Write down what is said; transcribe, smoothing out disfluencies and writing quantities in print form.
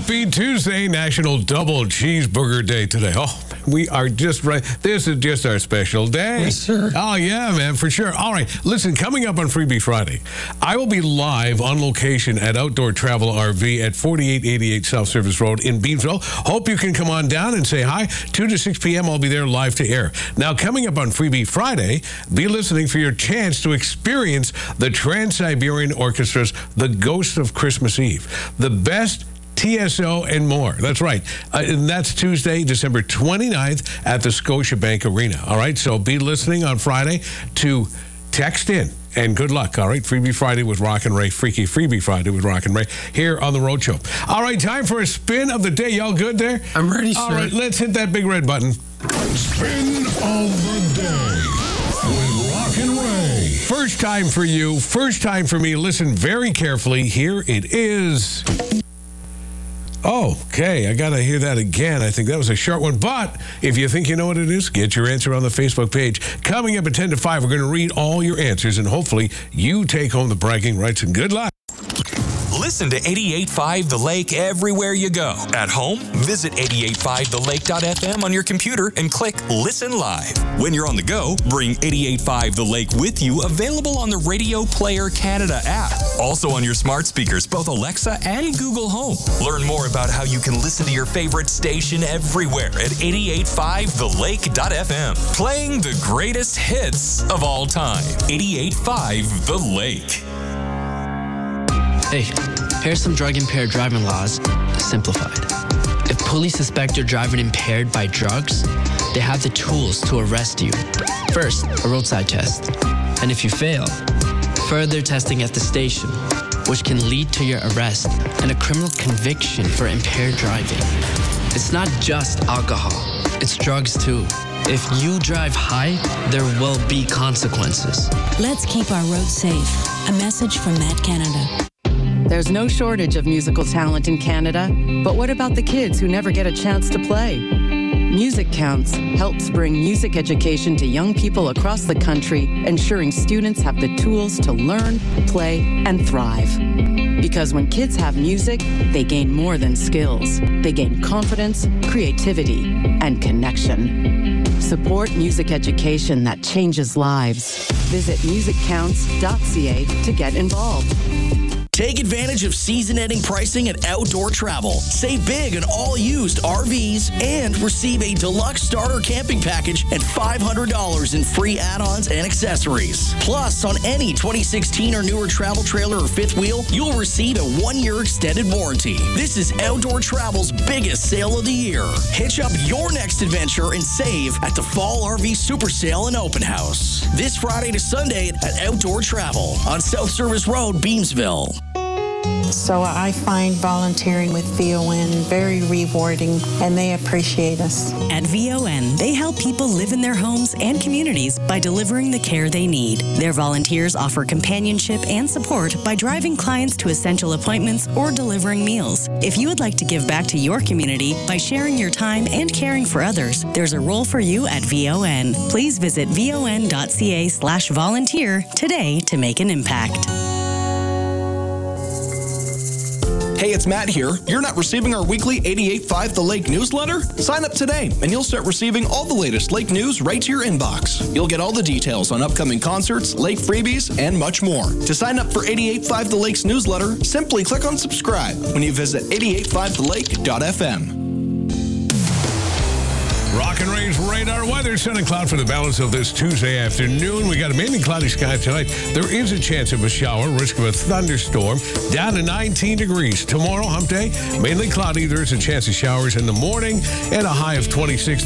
Happy Tuesday, National Double Cheeseburger Day today. Oh, we are just right. This is just our special day. Yes, sir. Oh, yeah, man, for sure. All right, listen, coming up on Freebie Friday, I will be live on location at Outdoor Travel RV at 4888 South Service Road in Beamsville. Hope you can come on down and say hi. 2 to 6 p.m., I'll be there live to air. Now, coming up on Freebie Friday, be listening for your chance to experience the Trans-Siberian Orchestra's The Ghost of Christmas Eve. The best TSO and more. That's right. And that's Tuesday, December 29th at the Scotiabank Arena. All right, so be listening on Friday to text in. And good luck, all right? Freebie Friday with Rock and Ray. Freaky Freebie Friday with Rock and Ray here on The Road Show. All right, time for a spin of the day. Y'all good there? I'm ready, sir. All right, let's hit that big red button. Spin of the day with Rock and Ray. First time for you, first time for me. Listen very carefully. Here it is. Okay, I got to hear that again. I think that was a short one. But if you think you know what it is, get your answer on the Facebook page. Coming up at 10 to 5, we're going to read all your answers, and hopefully you take home the bragging rights, and good luck. Listen to 88.5 The Lake everywhere you go. At home, visit 885thelake.fm on your computer and click Listen Live. When you're on the go, bring 88.5 The Lake with you, available on the Radio Player Canada app. Also on your smart speakers, both Alexa and Google Home. Learn more about how you can listen to your favorite station everywhere at 885thelake.fm. Playing the greatest hits of all time. 88.5 The Lake. Hey, here's some drug-impaired driving laws, simplified. If police suspect you're driving impaired by drugs, they have the tools to arrest you. First, a roadside test. And if you fail, further testing at the station, which can lead to your arrest and a criminal conviction for impaired driving. It's not just alcohol, it's drugs too. If you drive high, there will be consequences. Let's keep our roads safe. A message from Matt Canada. There's no shortage of musical talent in Canada, but what about the kids who never get a chance to play? Music Counts helps bring music education to young people across the country, ensuring students have the tools to learn, play, and thrive. Because when kids have music, they gain more than skills. They gain confidence, creativity, and connection. Support music education that changes lives. Visit musiccounts.ca to get involved. Take advantage of season-ending pricing at Outdoor Travel. Save big on all used RVs and receive a deluxe starter camping package and $500 in free add-ons and accessories. Plus, on any 2016 or newer travel trailer or fifth wheel, you'll receive a 1-year extended warranty. This is Outdoor Travel's biggest sale of the year. Hitch up your next adventure and save at the Fall RV Super Sale and Open House. This Friday to Sunday at Outdoor Travel on South Service Road, Beamsville. So I find volunteering with VON very rewarding, and they appreciate us. At VON, they help people live in their homes and communities by delivering the care they need. Their volunteers offer companionship and support by driving clients to essential appointments or delivering meals. If you would like to give back to your community by sharing your time and caring for others, there's a role for you at VON. Please visit von.ca/volunteer today to make an impact. Hey, it's Matt here. You're not receiving our weekly 88.5 The Lake newsletter? Sign up today, and you'll start receiving all the latest lake news right to your inbox. You'll get all the details on upcoming concerts, lake freebies, and much more. To sign up for 88.5 The Lake's newsletter, simply click on subscribe when you visit 885thelake.fm. Rock and Ray's radar weather. Sun and cloud for the balance of this Tuesday afternoon. We got a mainly cloudy sky tonight. There is a chance of a shower, risk of a thunderstorm. Down to 19 degrees. Tomorrow, hump day, mainly cloudy. There's a chance of showers in the morning and a high of 26.